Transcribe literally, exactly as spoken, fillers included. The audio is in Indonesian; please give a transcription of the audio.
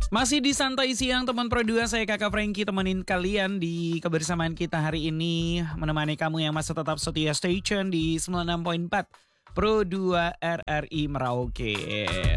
Masih di Santai Siang teman Pro dua, saya Kakak Frankie temenin kalian di kebersamaan kita hari ini. Menemani kamu yang masih tetap setia stay tune di sembilan puluh enam koma empat Pro dua R R I Merauke.